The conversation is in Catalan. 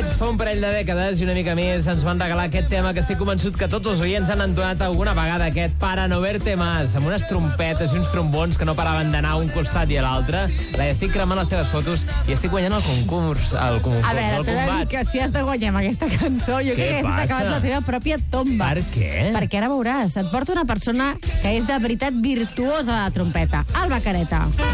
Reds, fa un parell de dècades i una mica més ens van regalar aquest tema que estic convençut que tots els oients han entonat alguna vegada, aquest Para no verte más, amb unes trompetes i uns trombons que no paraven d'anar a un costat i a l'altre. Estic cremant les teves fotos i estic guanyant el concurs, el A veure, t'he de dir que si has de guanyar amb aquesta cançó, jo crec que has acabat la teva pròpia tomba. Per què? Perquè ara veuràs, et porta una persona que és de veritat virtuosa de la trompeta, Alba Careta.